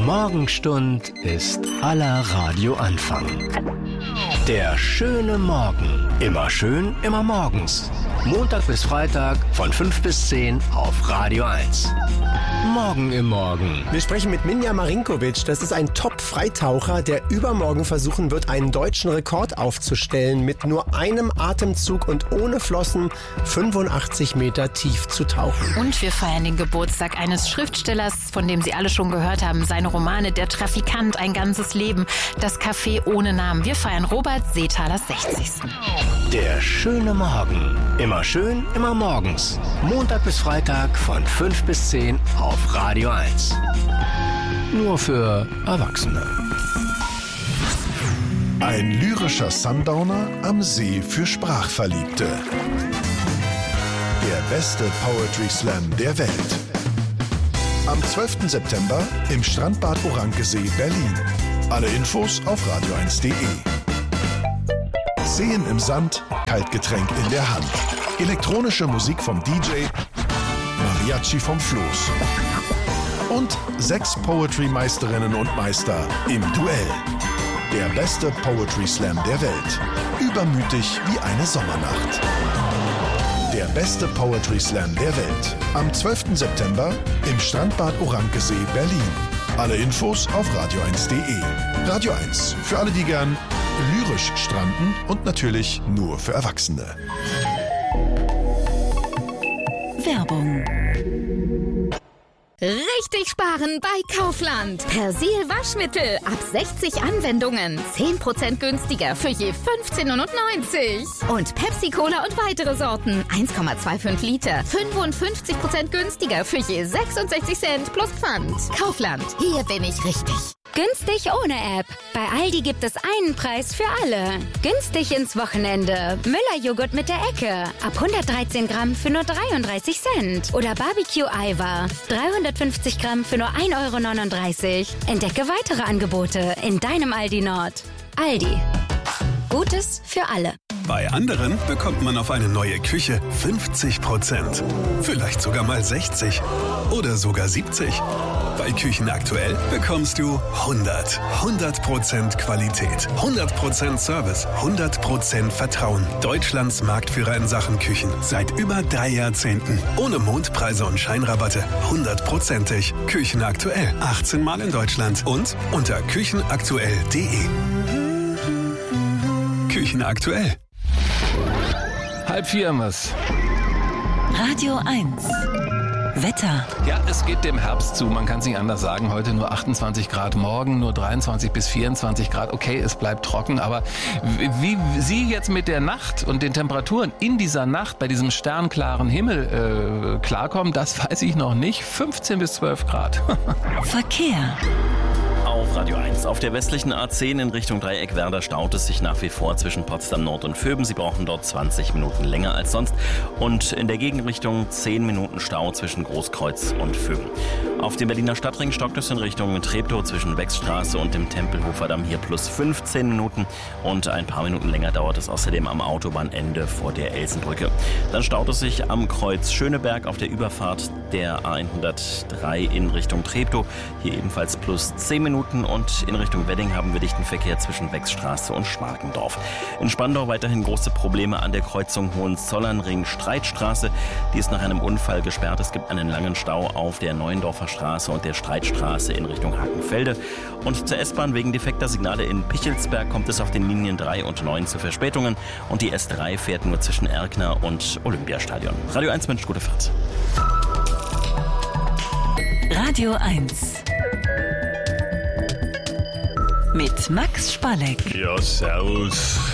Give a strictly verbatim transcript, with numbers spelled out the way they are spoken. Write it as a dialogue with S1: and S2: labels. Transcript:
S1: Morgenstund ist aller Radioanfang. Der schöne Morgen. Immer schön, immer morgens. Montag bis Freitag von fünf bis zehn auf Radio eins. Morgen im Morgen.
S2: Wir sprechen mit Minja Marinkovic. Das ist ein Top-Freitaucher, der übermorgen versuchen wird, einen deutschen Rekord aufzustellen, mit nur einem Atemzug und ohne Flossen fünfundachtzig Meter tief zu tauchen.
S3: Und wir feiern den Geburtstag eines Schriftstellers, von dem Sie alle schon gehört haben. Seine Romane Der Trafikant, Ein ganzes Leben, Das Café ohne Namen. Wir feiern Robert Seethalers sechzigsten
S1: Der schöne Morgen. Immer schön, immer morgens. Montag bis Freitag von fünf bis zehn auf Radio eins. Nur für Erwachsene.
S4: Ein lyrischer Sundowner am See für Sprachverliebte. Der beste Poetry Slam der Welt. Am zwölften September im Strandbad Orankesee, Berlin. Alle Infos auf radio eins punkt de. Seen im Sand, Kaltgetränk in der Hand. Elektronische Musik vom D J, Mariachi vom Floß. Und sechs Poetry-Meisterinnen und Meister im Duell. Der beste Poetry Slam der Welt. Übermütig wie eine Sommernacht. Der beste Poetry Slam der Welt. Am zwölften September im Strandbad Orankesee, Berlin. Alle Infos auf radio eins punkt de. Radio eins, für alle, die gern lyrisch stranden und natürlich nur für Erwachsene.
S5: Werbung. Richtig sparen bei Kaufland. Persil Waschmittel ab sechzig Anwendungen. zehn Prozent günstiger für je fünfzehn neunundneunzig. Und Pepsi Cola und weitere Sorten. eins Komma fünfundzwanzig Liter. fünfundfünfzig Prozent günstiger für je sechsundsechzig Cent plus Pfand. Kaufland. Hier bin ich richtig.
S6: Günstig ohne App. Bei Aldi gibt es einen Preis für alle. Günstig ins Wochenende. Müller-Joghurt mit der Ecke. Ab hundertdreizehn Gramm für nur dreiunddreißig Cent. Oder Barbecue-Eiweiß. dreihundertfünfzig Gramm für nur ein Euro neununddreißig. Entdecke weitere Angebote in deinem Aldi Nord. Aldi. Gutes für alle.
S7: Bei anderen bekommt man auf eine neue Küche fünfzig Prozent. Vielleicht sogar mal sechzig. Oder sogar siebzig. Bei Küchen aktuell bekommst du hundert. hundert Prozent Qualität. hundert Prozent Service. hundert Prozent Vertrauen. Deutschlands Marktführer in Sachen Küchen. Seit über drei Jahrzehnten. Ohne Mondpreise und Scheinrabatte. hundertprozentig. Küchen aktuell. achtzehn Mal in Deutschland. Und unter küchenaktuell punkt de. Küchen aktuell.
S8: Halb vier haben wir's.
S5: Radio eins. Wetter.
S8: Ja, es geht dem Herbst zu, man kann es nicht anders sagen. Heute nur achtundzwanzig Grad, morgen nur dreiundzwanzig bis vierundzwanzig Grad. Okay, es bleibt trocken, aber wie Sie jetzt mit der Nacht und den Temperaturen in dieser Nacht bei diesem sternklaren Himmel äh, klarkommen, das weiß ich noch nicht. fünfzehn bis zwölf Grad.
S5: Verkehr.
S9: Auf Radio eins. Auf der westlichen A zehn in Richtung Dreieckwerder staut es sich nach wie vor zwischen Potsdam Nord und Vöben. Sie brauchen dort zwanzig Minuten länger als sonst. Und in der Gegenrichtung zehn Minuten Stau zwischen Großkreuz und Vöben. Auf dem Berliner Stadtring stockt es in Richtung Treptow zwischen Wechsstraße und dem Tempelhofer Damm hier plus fünfzehn Minuten. Und ein paar Minuten länger dauert es außerdem am Autobahnende vor der Elsenbrücke. Dann staut es sich am Kreuz Schöneberg auf der Überfahrt der A hundertdrei in Richtung Treptow. Hier ebenfalls plus zehn Minuten. Und in Richtung Wedding haben wir dichten Verkehr zwischen Wechsstraße und Schmarkendorf. In Spandau weiterhin große Probleme an der Kreuzung Hohenzollern-Ring-Streitstraße. Die ist nach einem Unfall gesperrt. Es gibt einen langen Stau auf der Neuendorfer Straße und der Streitstraße in Richtung Hakenfelde. Und zur S-Bahn wegen defekter Signale in Pichelsberg kommt es auf den Linien drei und neun zu Verspätungen. Und die S drei fährt nur zwischen Erkner und Olympiastadion. Radio eins, Mensch, gute Fahrt.
S5: Radio eins. Mit Max Spalleck.
S10: Ja, servus.